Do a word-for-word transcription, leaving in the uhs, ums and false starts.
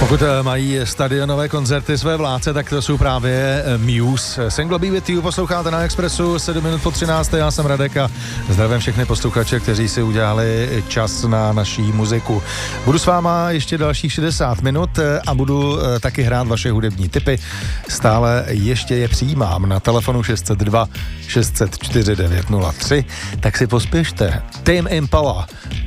Pokud mají stadionové koncerty své vládce, tak to jsou právě Muse. Single Be With You posloucháte na Expressu, sedm minut po třinácté. Já jsem Radek a zdravím všechny posluchače, kteří si udělali čas na naší muziku. Budu s váma ještě dalších šedesát minut a budu taky hrát vaše hudební tipy. Stále ještě je přijímám na telefonu šest set dva šest set čtyři devět nula tři, tak si pospěšte. Tame Impala,